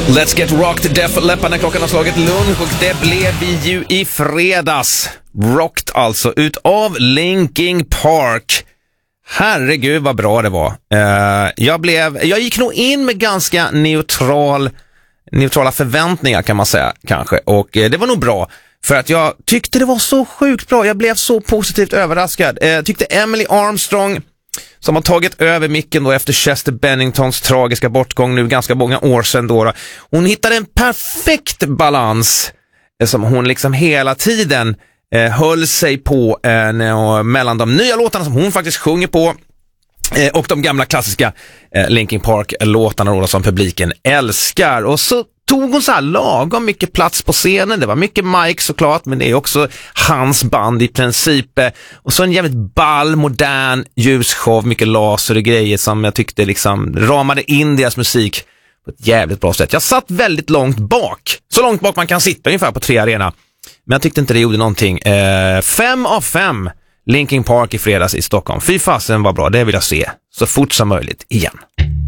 Let's Get Rocked, Def Leppard, när klockan har slagit lunch, och det blev vi ju i fredags. Rocked alltså, utav Linkin Park. Herregud vad bra det var. Jag gick nog in med ganska neutrala förväntningar kan man säga kanske, och det var nog bra. För att jag tyckte det var så sjukt bra. Jag blev så positivt överraskad. Tyckte Emily Armstrong, som har tagit över micken då efter Chester Benningtons tragiska bortgång nu ganska många år sedan då. Hon hittade en perfekt balans som hon liksom hela tiden höll sig på mellan de nya låtarna som hon faktiskt sjunger på och de gamla klassiska Linkin Park-låtarna då, som publiken älskar. Och så tog hon så här lagom mycket plats på scenen. Det var mycket Mike såklart, men det är också hans band i princip. Och så en jävligt ball, modern ljusshow, mycket laser och grejer som jag tyckte liksom ramade in deras musik på ett jävligt bra sätt. Jag satt väldigt långt bak. Så långt bak man kan sitta ungefär på 3 Arena. Men jag tyckte inte det gjorde någonting. 5 av 5 Linkin Park i fredags i Stockholm. Fy fasen var bra, det vill jag se så fort som möjligt igen.